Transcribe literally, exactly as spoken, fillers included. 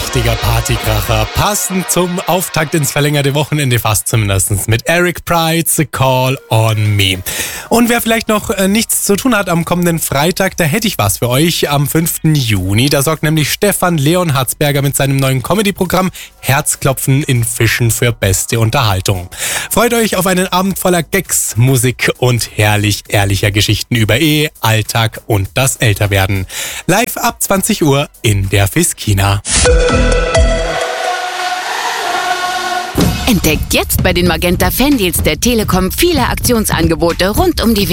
richtiger Partykracher. Passend zum Auftakt ins verlängerte Wochenende fast zumindest. Mit Eric Prydz, The Call on Me. Und wer vielleicht noch äh, nichts zu tun hat am kommenden Freitag, da hätte ich was für euch am fünften Juni. Da sorgt nämlich Stefan Leon Harzberger mit seinem neuen Comedy-Programm Herzklopfen in Fischen für beste Unterhaltung. Freut euch auf einen Abend voller Gags, Musik und herrlich ehrlicher Geschichten über Ehe, Alltag und das Älterwerden. Live ab zwanzig Uhr in der Fiskina. Entdeckt jetzt bei den Magenta Fandeals der Telekom viele Aktionsangebote rund um die